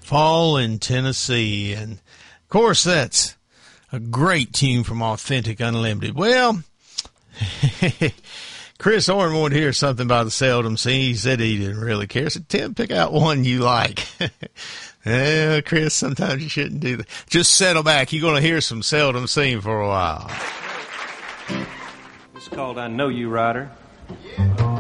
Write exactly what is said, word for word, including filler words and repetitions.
Fall in Tennessee. And, of course, that's a great tune from Authentic Unlimited. Well, Chris Horn wanted to hear something about the Seldom Scene. He said he didn't really care. I said, Tim, pick out one you like. Yeah, Chris, sometimes you shouldn't do that. Just settle back. You're going to hear some Seldom Seen for a while. It's called I Know You, Rider. Yeah.